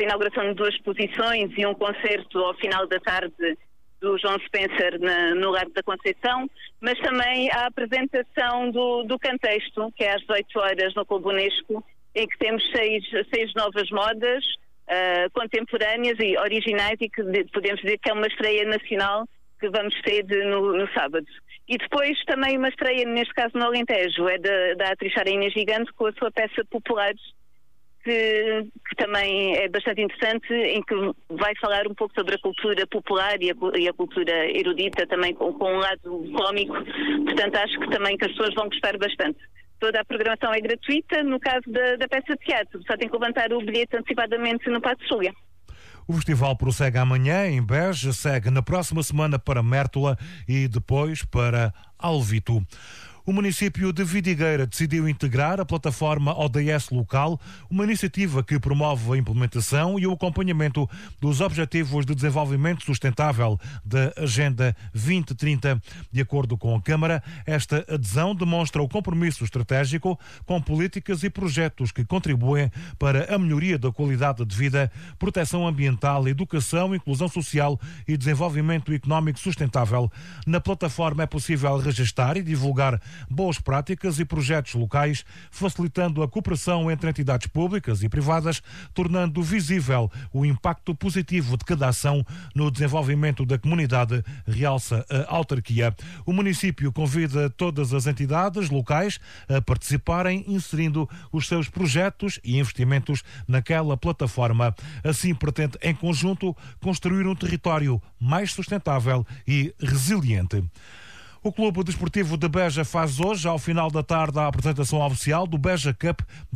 a inauguração de 2 exposições e um concerto ao final da tarde do João Spencer no Largo da Conceição, mas também a apresentação do Cantexto, que é às 18 horas no Clube Unesco, em que temos seis novas modas contemporâneas e originais, e que podemos dizer que é uma estreia nacional que vamos ter no sábado. E depois também uma estreia, neste caso no Alentejo, é da atriz Inês Gigante, com a sua peça Populares, que também é bastante interessante, em que vai falar um pouco sobre a cultura popular e a cultura erudita, também com um lado cómico. Portanto, acho que também que as pessoas vão gostar bastante. Toda a programação é gratuita. No caso da peça de teatro, só tem que levantar o bilhete antecipadamente no Paço de Júlia. O festival prossegue amanhã em Beja, segue na próxima semana para Mértola e depois para Alvito. O município de Vidigueira decidiu integrar a plataforma ODS Local, uma iniciativa que promove a implementação e o acompanhamento dos Objetivos de Desenvolvimento Sustentável da Agenda 2030. De acordo com a Câmara, esta adesão demonstra o compromisso estratégico com políticas e projetos que contribuem para a melhoria da qualidade de vida, proteção ambiental, educação, inclusão social e desenvolvimento económico sustentável. Na plataforma é possível registar e divulgar boas práticas e projetos locais, facilitando a cooperação entre entidades públicas e privadas, tornando visível o impacto positivo de cada ação no desenvolvimento da comunidade, realça a autarquia. O município convida todas as entidades locais a participarem, inserindo os seus projetos e investimentos naquela plataforma. Assim, pretende, em conjunto, construir um território mais sustentável e resiliente. O Clube Desportivo de Beja faz hoje, ao final da tarde, a apresentação oficial do Beja Cup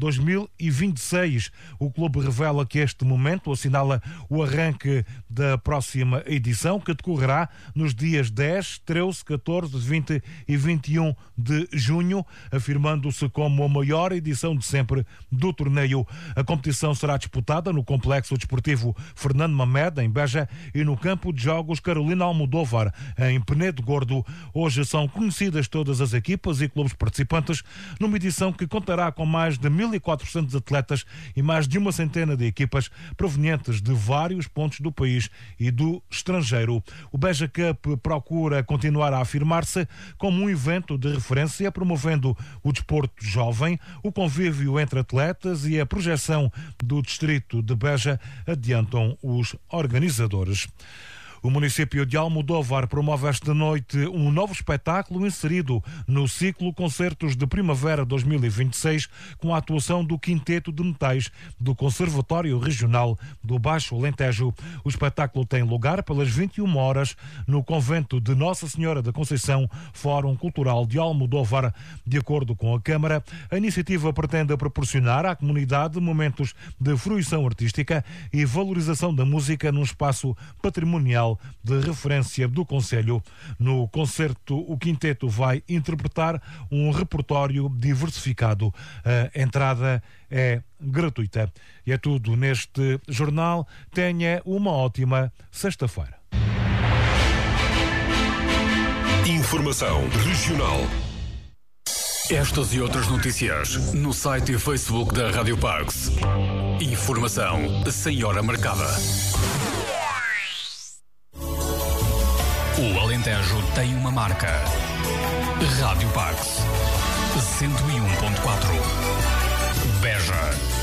2026. O clube revela que este momento assinala o arranque da próxima edição, que decorrerá nos dias 10, 13, 14, 20 e 21 de junho, afirmando-se como a maior edição de sempre do torneio. A competição será disputada no Complexo Desportivo Fernando Mamed, em Beja, e no Campo de Jogos Carolina Almodóvar, em Penedo Gordo. Hoje são conhecidas todas as equipas e clubes participantes, numa edição que contará com mais de 1.400 atletas e mais de uma centena de equipas provenientes de vários pontos do país e do estrangeiro. O Beja Cup procura continuar a afirmar-se como um evento de referência, promovendo o desporto jovem, o convívio entre atletas e a projeção do distrito de Beja, adiantam os organizadores. O município de Almodóvar promove esta noite um novo espetáculo inserido no ciclo Concertos de Primavera 2026, com a atuação do Quinteto de Metais do Conservatório Regional do Baixo Alentejo. O espetáculo tem lugar pelas 21 horas no convento de Nossa Senhora da Conceição, Fórum Cultural de Almodóvar. De acordo com a Câmara, a iniciativa pretende proporcionar à comunidade momentos de fruição artística e valorização da música num espaço patrimonial de referência do Conselho. No concerto, o quinteto vai interpretar um repertório diversificado. A entrada é gratuita. E é tudo neste jornal. Tenha uma ótima sexta-feira. Informação regional. Estas e outras notícias no site e Facebook da Rádio Pax. Informação sem hora marcada. O Alentejo tem uma marca. Rádio Pax 101.4 Beja.